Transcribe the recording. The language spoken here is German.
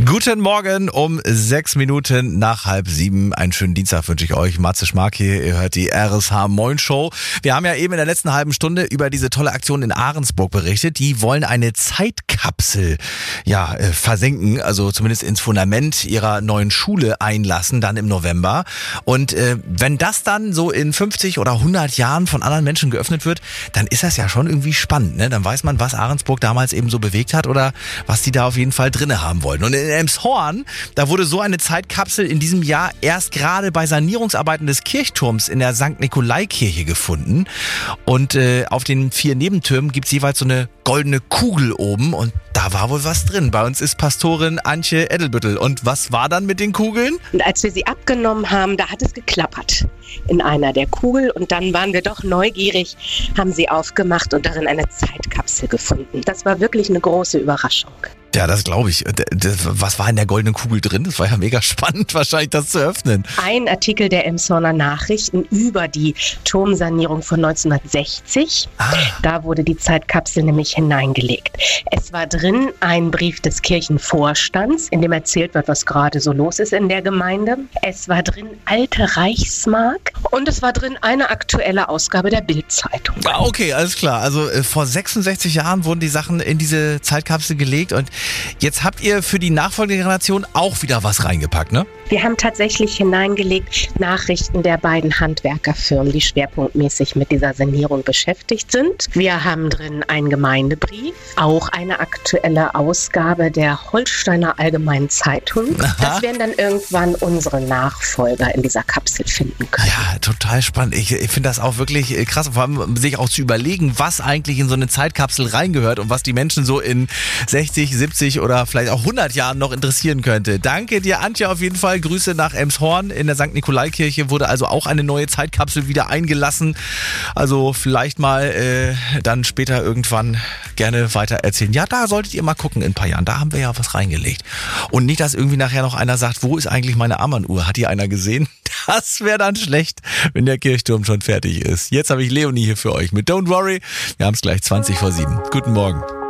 Guten Morgen um 6 Minuten nach 6:30. Einen schönen Dienstag wünsche ich euch. Matze Schmark hier, ihr hört die RSH Moin Show. Wir haben ja eben in der letzten halben Stunde über diese tolle Aktion in Ahrensburg berichtet. Die wollen eine Zeitkapsel versenken, also zumindest ins Fundament ihrer neuen Schule einlassen, dann im November. Und wenn das dann so in 50 oder 100 Jahren von anderen Menschen geöffnet wird, dann ist das ja schon irgendwie spannend, ne? Dann weiß man, was Ahrensburg damals eben so bewegt hat oder was die da auf jeden Fall drinne haben wollten. Und in Elmshorn, da wurde so eine Zeitkapsel in diesem Jahr erst gerade bei Sanierungsarbeiten des Kirchturms in der St. Nikolai-Kirche gefunden. Und auf den 4 Nebentürmen gibt's jeweils so eine goldene Kugel oben und da war wohl was drin. Bei uns ist Pastorin Antje Edelbüttel. Und was war dann mit den Kugeln? Und als wir sie abgenommen haben, da hat es geklappert in einer der Kugel. Und dann waren wir doch neugierig, haben sie aufgemacht und darin eine Zeitkapsel gefunden. Das war wirklich eine große Überraschung. Ja, das glaube ich. Was war in der goldenen Kugel drin? Das war ja mega spannend, wahrscheinlich das zu öffnen. Ein Artikel der Elmshorner Nachrichten über die Turmsanierung von 1960. Da wurde die Zeitkapsel nämlich hineingelegt. Es war drin ein Brief des Kirchenvorstands, in dem erzählt wird, was gerade so los ist in der Gemeinde. Es war drin alte Reichsmark und es war drin eine aktuelle Ausgabe der Bild-Zeitung. Ah, okay, alles klar. Also vor 66 Jahren wurden die Sachen in diese Zeitkapsel gelegt und jetzt habt ihr für die nachfolgende Generation auch wieder was reingepackt, ne? Wir haben tatsächlich hineingelegt Nachrichten der beiden Handwerkerfirmen, die schwerpunktmäßig mit dieser Sanierung beschäftigt sind. Wir haben drin einen Gemeindebrief, auch eine aktuelle Ausgabe der Holsteiner Allgemeinen Zeitung. Aha. Das werden dann irgendwann unsere Nachfolger in dieser Kapsel finden können. Ja, total spannend. Ich finde das auch wirklich krass, vor allem sich auch zu überlegen, was eigentlich in so eine Zeitkapsel reingehört und was die Menschen so in 60, 70 oder vielleicht auch 100 Jahren noch interessieren könnte. Danke dir, Antje, auf jeden Fall. Grüße nach Elmshorn. In der St. Nikolai-Kirche wurde also auch eine neue Zeitkapsel wieder eingelassen. Also vielleicht mal dann später irgendwann gerne weiter erzählen. Ja, da solltet ihr mal gucken in ein paar Jahren. Da haben wir ja was reingelegt. Und nicht, dass irgendwie nachher noch einer sagt, wo ist eigentlich meine Armbanduhr? Hat die einer gesehen? Das wäre dann schlecht, wenn der Kirchturm schon fertig ist. Jetzt habe ich Leonie hier für euch mit Don't Worry. Wir haben es gleich 20:07. Guten Morgen.